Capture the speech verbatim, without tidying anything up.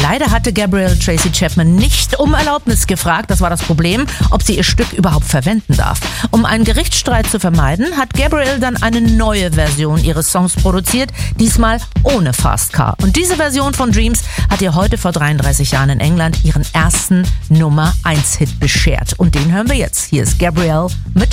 Leider hatte Gabrielle Tracy Chapman nicht um Erlaubnis gefragt, das war das Problem, ob sie ihr Stück überhaupt verwenden darf. Um einen Gerichtsstreit zu vermeiden, hat Gabrielle dann eine neue Version ihres Songs produziert, diesmal ohne Fast Car. Und diese Version von Dreams hat ihr heute vor dreiunddreißig Jahren in England ihren ersten Nummer eins Hit beschert. Und den hören wir jetzt. Hier ist Gabrielle mit